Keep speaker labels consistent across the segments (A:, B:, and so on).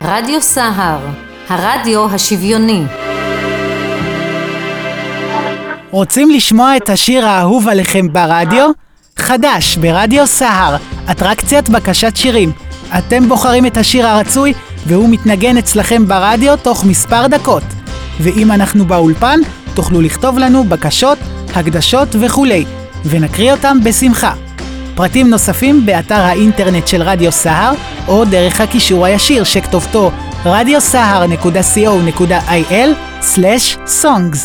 A: רדיו סהר, הרדיו השוויוני.
B: רוצים לשמוע את השיר האהוב עליכם ברדיו? חדש ברדיו סהר, אטרקציית בקשת שירים. אתם בוחרים את השיר הרצוי והוא מתנגן אצלכם ברדיו תוך מספר דקות. ואם אנחנו באולפן, תוכלו לכתוב לנו בקשות, הקדשות וכולי, ונקריא אותם בשמחה. פרטים נוספים באתר האינטרנט של רדיו סהר, או דרך הקישור הישיר שכתובתו radiosahar.co.il/songs.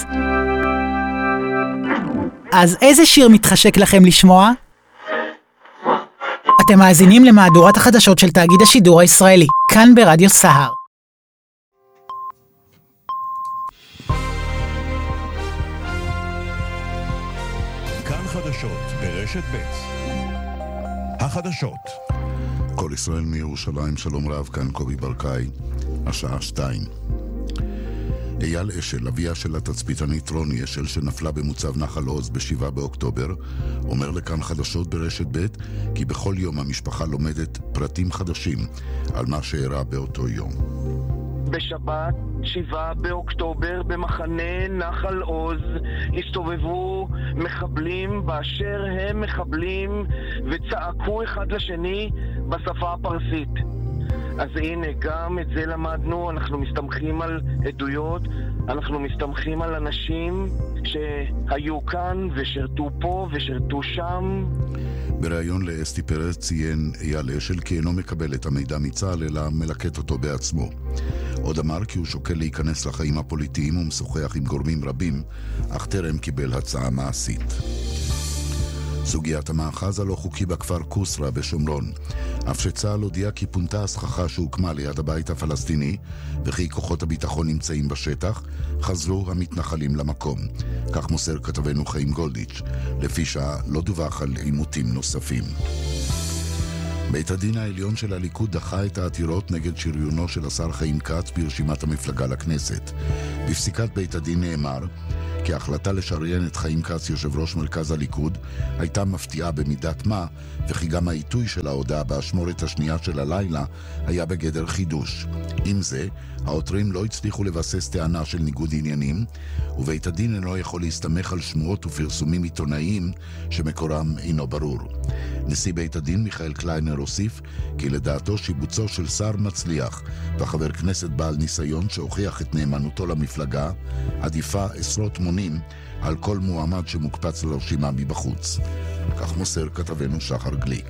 B: אז איזה שיר מתחשק לכם לשמוע? אתם מאזינים למהדורת החדשות של תאגיד השידור הישראלי, כאן ברדיו סהר.
C: כאן חדשות ברשת ב'. החדשות. כל ישראל מירושלים, שלום רב, כאן קובי ברקאי, השעה 2. אייל אשל, אביה של התצפיתנית רוני אשל שנפלה במוצב נחל עוז ב7 באוקטובר, אומר לכאן חדשות ברשת ב' כי בכל יום המשפחה לומדת פרטים חדשים על מה שאירע באותו יום.
D: בשבת 7 באוקטובר במחנה נחל עוז הסתובבו מחבלים באשר הם מחבלים וצעקו אחד לשני בשפה הפרסית. אז הנה, גם את זה למדנו. אנחנו מסתמכים על עדויות, אנחנו מסתמכים על אנשים שהיו כאן ושרתו פה ושרתו שם.
C: בריאיון לאסתי פרץ ציין אייל אשל כי אינו מקבל את המידע מצה"ל אלא מלקט אותו בעצמו. עוד אמר כי הוא שוקל להיכנס לחיים הפוליטיים ומשוחח עם גורמים רבים, אך טרם קיבל הצעה מעשית. סוגיית המאחז הלא חוקי בכפר קוסרה בשומרון. אף שצה"ל הודיע כי פונתה הסככה שהוקמה ליד הבית הפלסטיני וכי כוחות הביטחון נמצאים בשטח, חזרו המתנחלים למקום. כך מוסר כתבנו חיים גולדיץ'. לפי שעה לא דווח על עימותים נוספים. בית הדין העליון של הליכוד דחה את העתירות נגד שריונו של השר חיים כץ ברשימת המפלגה לכנסת. בפסיקת בית הדין נאמר כי ההחלטה לשריין את חיים כץ יושב ראש מרכז הליכוד הייתה מפתיעה במידת מה, וכי גם העיתוי של ההודעה באשמורת השנייה של הלילה היה בגדר חידוש. עם זה, העותרים לא הצליחו לבסס טענה של ניגוד עניינים, ובית הדין אינו יכול להסתמך על שמועות ופרסומים עיתונאיים שמקורם אינו ברור. נשיא בית הדין מיכאל קליינר הוסיף כי לדעתו שיבוצו של שר מצליח וחבר כנסת בעל ניסיון שהוכיח את נאמנותו למפלגה עדיפה עשרות מונים על כל מועמד שמוקפץ לרשימה מבחוץ. כך מוסר כתבנו שחר גליק.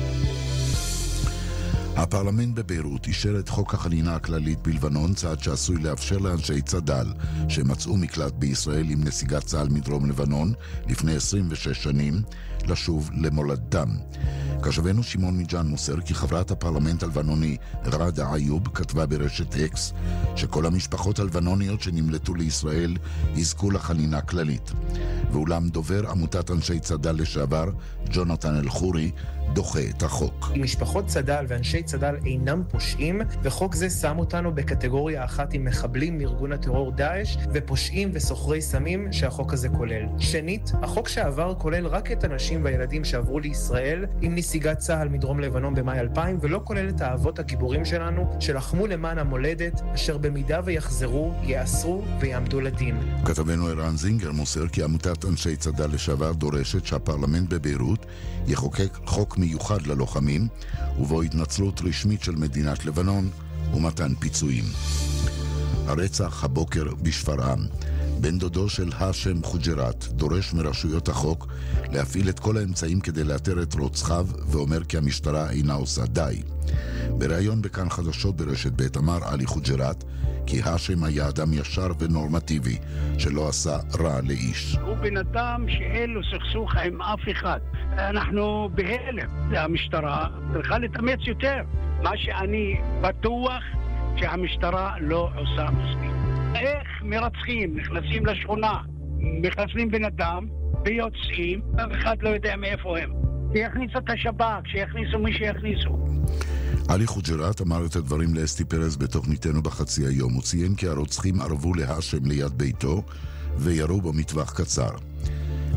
C: הפרלמנט בביירות אישר את חוק החנינה הכללית בלבנון, צעד שעשוי לאפשר לאנשי צד"ל שמצאו מקלט בישראל עם נסיגת צה"ל מדרום לבנון לפני 26 שנים לשוב למולדתם. כתבנו שמעון מיג'אן מוסר כי חברת הפרלמנט הלבנוני ראדה איוב כתבה ברשת אקס שכל המשפחות הלבנוניות שנמלטו לישראל יזכו לחנינה כללית. ואולם דובר עמותת אנשי צד"ל לשעבר ג'ונתן אל-חורי דוחה את החוק.
E: משפחות צד"ל ואנשי צד"ל אינם פושעים, וחוק זה שם אותנו בקטגוריה אחת עם מחבלים מארגון הטרור דאעש ופושעים וסוחרי סמים שהחוק הזה כולל. שנית, החוק שעבר כולל רק את הנשים והילדים שעברו לישראל עם נסיגת צה"ל מדרום לבנון במאי 2000, ולא כולל את האבות הגיבורים שלנו שלחמו למען המולדת, אשר במידה ויחזרו יאסרו ויעמדו לדין. כתבנו ערן זינגר מוסר כי עמותת אנשי צד"ל לשעבר דורשת שהפרלמנט בביירות יחוקק חוק מיוחד ללוחמים ובו התנצלות רשמית של מדינת לבנון ומתן פיצויים. הרצח הבוקר בשפרעם. בן דודו של האשם חוג'ראת דורש מרשויות החוק להפעיל את כל האמצעים כדי לאתר את רוצחיו ואומר כי המשטרה אינה עושה די. בריאיון בכאן חדשות ברשת ב' אמר עלי חוג'ראת כי האשם היה אדם ישר ונורמטיבי שלא עשה רע לאיש.
F: הוא בן אדם שאין לו סכסוך עם אף אחד. אנחנו בהלם. המשטרה צריכה להתאמץ יותר. מה שאני בטוח שהמשטרה לא עושה מספיק. איך מרצחים, נכנסים לשכונה, מחסלים בן אדם ויוצאים, אף אחד לא יודע מאיפה הם. שיכניסו את השב"כ, שיכניסו מי שיכניסו.
C: עלי חוג'ראת אמר את הדברים לאסתי פרץ בתוכניתנו בחצי היום. הוא ציין כי הרוצחים ערבו להאשם ליד ביתו וירו בו מטווח קצר.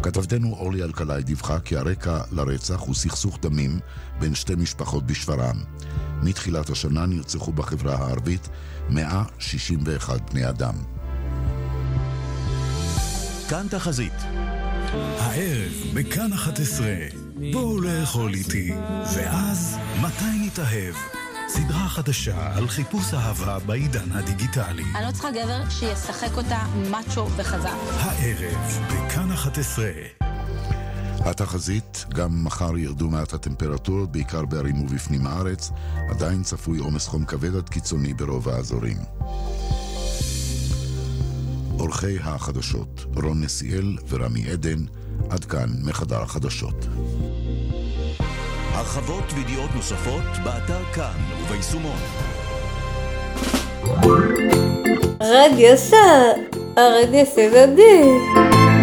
C: כתבתנו אורלי אלקלעי דיווחה כי הרקע לרצח הוא סכסוך דמים בין שתי משפחות בשפרעם. מתחילת השנה נרצחו בחברה הערבית 161 בני אדם.
G: כאן תחזית. הערב בכאן 11. בואו לאכול איתי. ואז מתי נתאהב? סדרה חדשה על חיפוש אהבה בעידן הדיגיטלי.
H: אני לא צריכה גבר שישחק אותה מאצ'ו וחזק.
G: הערב בכאן 11.
C: התחזית, גם מחר ירדו מעט הטמפרטורות, בעיקר בערים ובפנים הארץ. עדיין צפוי עומס חום כבד עד קיצוני ברוב האזורים. עורכי החדשות, רון נסיאל ורמי עדן. עד כאן מחדר החדשות.
G: הרחבות וידיעות נוספות באתר כאן וביישומון.
I: רדיו סהר, הרדיו סבבי.